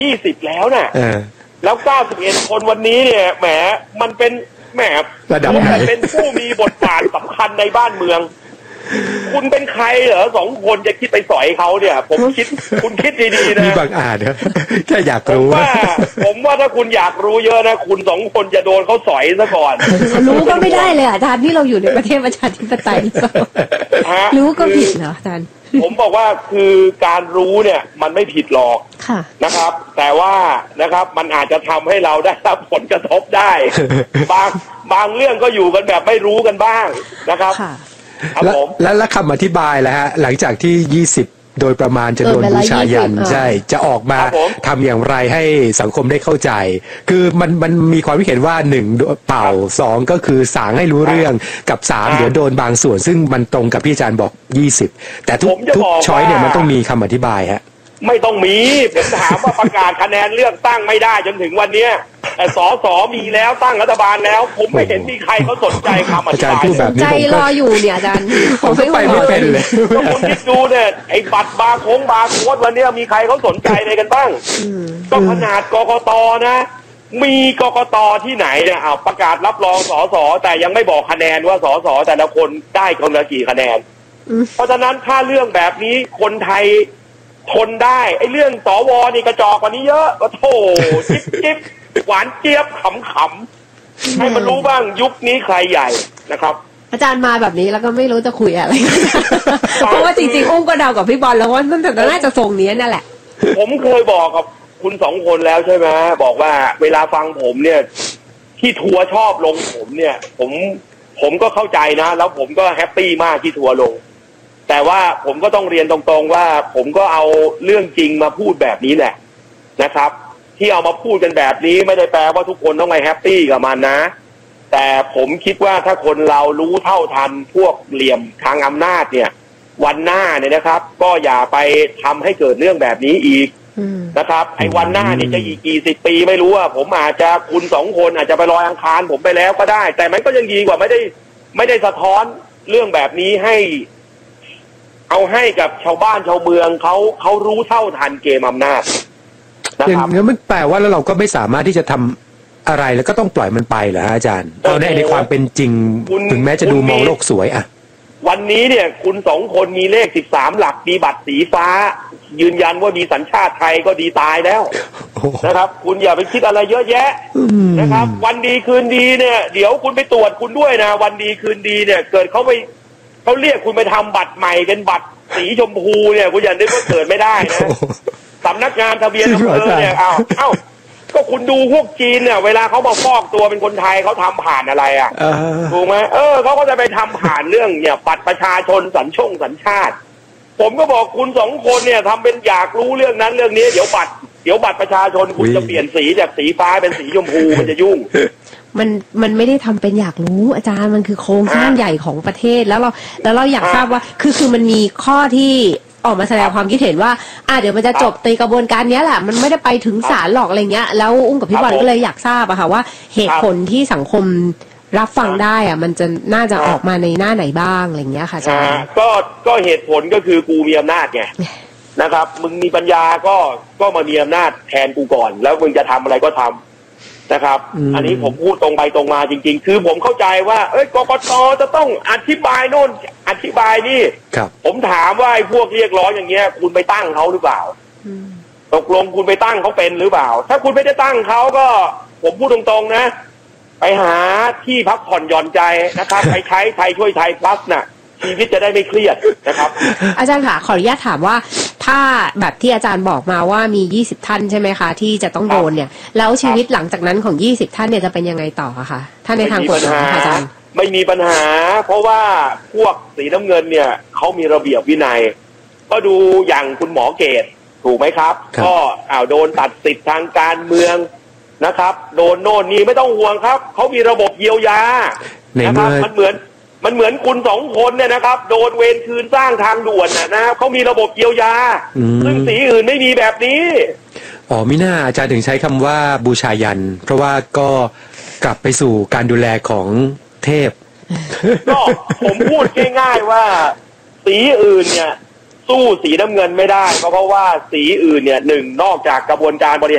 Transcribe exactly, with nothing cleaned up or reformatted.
ยี่สิบแล้วน่ะแล้วเก้าสิบเอ็ดคนวันนี้เนี่ยแหมมันเป็นแหมระดับไหนเป็นผู้มีบทบาทสำคัญในบ้านเมืองคุณเป็นใครเหรอสองคนจะคิดไปสอยเขาเนี่ยผมคิดคุณคิดดีๆนะมีบางอาจนะแค่อยากรู้ว่าผมว่าถ้าคุณอยากรู้เยอะนะคุณสองคนจะโดนเขาสอยซะก่อนรู้ก็ไม่ได้เลยอาจารย์ที่เราอยู่ในประเทศประชาธิปไตยรู้ก็ผิดเหรออาจารย์ผมบอกว่าคือการรู้เนี่ยมันไม่ผิดหรอกนะครับแต่ว่านะครับมันอาจจะทำให้เราได้รับผลกระทบได้บางบางเรื่องก็อยู่กันแบบไม่รู้กันบ้างนะครับแล้วแล้วคำอธิบายแล้วฮะหลังจากที่ยี่สิบโดยประมาณจะโดนบูชายันใช่จะออกมาทำอย่างไรให้สังคมได้เข้าใจคือมันมันมีความคิดเห็นว่าหนึ่งเป่าสองก็คือสางให้รู้เรื่องกับสามเดี๋ยวโดนบางส่วนซึ่งมันตรงกับที่อาจารย์บอกยี่สิบแต่ทุกทุกช้อยเนี่ยมันต้องมีคำอธิบายฮะไม่ต้องมีผมถามว่าประกาศคะแนนเลือกตั้งไม่ได้จนถึงวันนี้แต่สสมีแล้วตั้งรัฐบาลแล้วผมไม่เห็นมีใครเขาสนใจคำอธิบายใจรออยู่เนี่ยอาจารย์ผมไปไม่เป็นเลยคุณคิดดูเนี่ยไอ้บัตรบาร์โค้งบาร์โค้ดวันนี้มีใครเขาสนใจอะไรกันบ้างก็ขนาดกกตนะมีกกตที่ไหนเนี่ยเอาประกาศรับรองสสแต่ยังไม่บอกคะแนนว่าสสแต่ละคนได้คนละกี่คะแนนเพราะฉะนั้นถ้าเรื่องแบบนี้คนไทยทนได้ไอ้เรื่องสวนี่กระจอกกว่านี้เยอะก็โถจิ๊บจิ๊บหวานเจี๊ยบขำๆให้มันรู้บ้างยุคนี้ใครใหญ่นะครับอาจารย์มาแบบนี้แล้วก็ไม่รู้จะคุยอะไรเพราะว่าจริงๆอุ้มก็เดากับพี่บอลแล้วว่าตั้งแต่น่าจะทรงนี้นั่นแหละผมเคยบอกกับคุณสองคนแล้วใช่ไหมบอกว่าเวลาฟังผมเนี่ยที่ทัวร์ชอบลงผมเนี่ยผมผมก็เข้าใจนะแล้วผมก็แฮปปี้มากที่ทัวร์ลงแต่ว่าผมก็ต้องเรียนตรงๆว่าผมก็เอาเรื่องจริงมาพูดแบบนี้แหละนะครับที่เอามาพูดกันแบบนี้ไม่ได้แปลว่าทุกคนต้องไปแฮปปี้กับมันนะแต่ผมคิดว่าถ้าคนเรารู้เท่าทันพวกเหลี่ยมทางอำนาจเนี่ยวันหน้าเนี่ยนะครับก็อย่าไปทำให้เกิดเรื่องแบบนี้อีกนะครับไอ้วันหน้าเนี่ยจะอีกกี่สิบปีไม่รู้อ่ะผมอาจจะคุณสองคนอาจจะไปลอยอังคารผมไปแล้วก็ได้แต่มันก็ยังดีกว่าไม่ได้ไม่ได้สะท้อนเรื่องแบบนี้ให้เอาให้กับชาวบ้านชาวเมืองเขาเขารู้เท่าทันเกมอำนาจนะครับงั้นมันแปลว่าแล้วเราก็ไม่สามารถที่จะทำอะไรแล้วก็ต้องปล่อยมันไปเหรอฮะอาจารย์เอาในในความเป็นจริงถึงแม้จะดูมองโลกสวยอะวันนี้เนี่ยคุณสองคนมีเลขสิบสามหลักมีบัตรสีฟ้ายืนยันว่ามีสัญชาติไทยก็ดีตายแล้วนะครับคุณอย่าไปคิดอะไรเยอะแยะนะครับวันดีคืนดีเนี่ยเดี๋ยวคุณไปตรวจคุณด้วยนะวันดีคืนดีเนี่ยเกิดเขาไปเขาเรียกคุณไปทำบัตรใหม่เป็นบัตรสีชมพูเนี่ยคุณอย่านึกว่าเกิดไม่ได้นะสำนักงานทะเบียนอำเภอเนี่ยเอาเอ้าก็คุณดูพวกจีนเนี่ยเวลาเขามาฟอกตัวเป็นคนไทยเขาทำผ่านอะไรอ่ะถูกไหมเออเขาก็จะไปทำผ่านเรื่องเนี่ยบัตรประชาชนสัญชงสัญชาติผมก็บอกคุณสองคนเนี่ยทำเป็นอยากรู้เรื่องนั้นเรื่องนี้เดี๋ยวบัตรเดี๋ยวบัตรประชาชนคุณจะเปลี่ยนสีจากสีฟ้าเป็นสีชมพูมันจะยุ่งมันมันไม่ได้ทำเป็นอยากรู้อาจารย์มันคือโครงสร้างใหญ่ของประเทศแล้วเราแล้วเราอยากทราบว่าคือคือมันมีข้อที่ออกมาแสดงความคิดเห็นว่าอ่าเดี๋ยวมันจะจบในกระบวนการนี้แหละมันไม่ได้ไปถึงศาลหรอกอะไรเงี้ยแล้วอุ้มกับพี่บอลก็เลยอยากทราบอะค่ะว่าเหตุผลที่สังคมรับฟังได้อะมันจะน่าจะออกมาในหน้าไหนบ้างอะไรเงี้ยค่ะอาจารย์ก็ก็เหตุผลก็คือกูมีอำนาจไงนะครับมึงมีปัญญาก็ก็มามีอำนาจแทนกูก่อนแล้วมึงจะทำอะไรก็ทำนะครับ อ, อันนี้ผมพูดตรงไปตรงมาจริงๆคือผมเข้าใจว่าเอ้ยกกตจะต้องอธิบายโน่นอธิบายนี่ผมถามว่าไอ้พวกเรียกร้องอย่างเงี้ยคุณไปตั้งเขาหรือเปล่าตกลงคุณไปตั้งเขาเป็นหรือเปล่าถ้าคุณไม่ได้ตั้งเขาก็ผมพูดตรงๆนะไปหาที่พักผ่อนหย่อนใจนะครับไปใช้ไทยช่วยไทยพลัสน่ะชีวิตจะได้ไม่เครียดนะครับอาจารย์ค่ะขออนุญาตถามว่าถ้าแบบที่อาจารย์บอกมาว่ามียี่สิบท่านใช่ไหมคะที่จะต้องโดนเนี่ยแล้วชีวิตหลังจากนั้นของยี่สิบท่านเนี่ยจะเป็นยังไงต่อคะถ้าในทางกฎหมายอาจารย์ไม่มีปัญหาเพราะว่าพวกสีน้ำเงินเนี่ยเขามีระเบียบวินัยก็ดูอย่างคุณหมอเกตถูกไหมครับก็อ้าวโดนตัดสิทธิ์ทางการเมืองนะครับโดนโน่นนี่ไม่ต้องห่วงครับเขามีระบบเยียวยานะครับมันเหมือนมันเหมือนคุณสองคนเนี่ยนะครับโดนเวรคืนสร้างทางด่วนนะนะครับเขามีระบบเยียวยาซึ่งสีอื่นไม่มีแบบนี้อ๋อมิน่าอาจารย์ถึงใช้คำว่าบูชายันเพราะว่าก็กลับไปสู่การดูแลของเทพก็ผมพูดง่ายๆว่าสีอื่นเนี่ยสู้สีน้ำเงินไม่ได้เพราะว่าสีอื่นเนี่ยหนึ่งนอกจากกระบวนการบริ